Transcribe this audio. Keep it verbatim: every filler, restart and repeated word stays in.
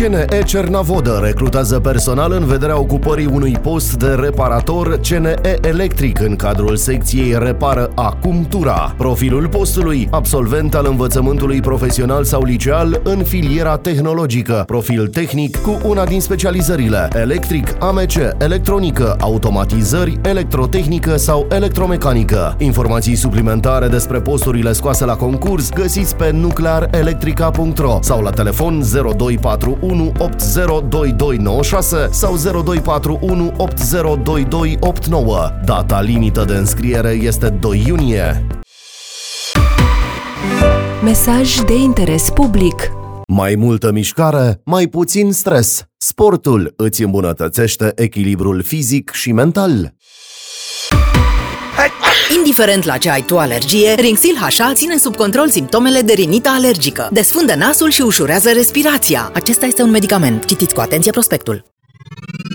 C N E Cernavodă recrutează personal în vederea ocupării unui post de reparator C N E Electric în cadrul secției Repară Acum Tura. Profilul postului: absolvent al învățământului profesional sau liceal în filiera tehnologică, profil tehnic cu una din specializările electric, A M C, electronică, automatizări, electrotehnică sau electromecanică. Informații suplimentare despre posturile scoase la concurs găsiți pe nuclear electrica punct ro sau la telefon zero doi patru unu opt zero doi doi nouă șase sau zero doi patru unu opt zero doi doi opt nouă. Data limită de înscriere este doi iunie. Mesaj de interes public. Mai multă mișcare, mai puțin stres. Sportul îți îmbunătățește echilibrul fizic și mental. Indiferent la ce ai tu alergie, Rinxil H A ține sub control simptomele de rinită alergică. Desfundă nasul și ușurează respirația. Acesta este un medicament. Citiți cu atenție prospectul.